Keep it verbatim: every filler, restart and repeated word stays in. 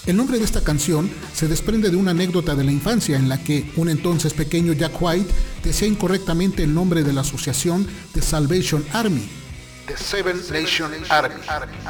El nombre de esta canción se desprende de una anécdota de la infancia en la que un entonces pequeño Jack White decía incorrectamente el nombre de la asociación The Salvation Army, The Seven Nation Army.